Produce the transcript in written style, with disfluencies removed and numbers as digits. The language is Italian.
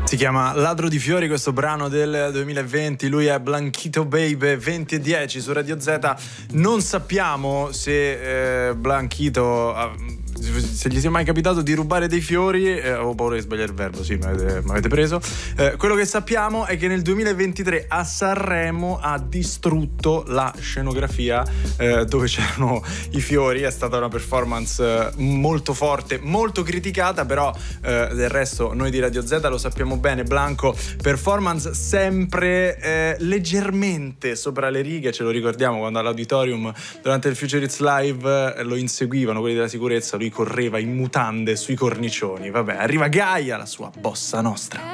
Si chiama Ladro di Fiori, questo brano del 2020. Lui è Blanchito Baby, 20:10 su Radio Z. Non sappiamo se Blanchito se gli sia mai capitato di rubare dei fiori. Avevo paura di sbagliare il verbo, sì, mi avete preso. Quello che sappiamo è che nel 2023 a Sanremo ha distrutto la scenografia dove c'erano i fiori. È stata una performance molto forte, molto criticata, però del resto noi di Radio Z lo sappiamo bene. Blanco, performance sempre leggermente sopra le righe, ce lo ricordiamo quando all'Auditorium durante il Future Hits Live lo inseguivano quelli della sicurezza, lui correva in mutande sui cornicioni. Vabbè, arriva Gaia, la sua bossa nostra.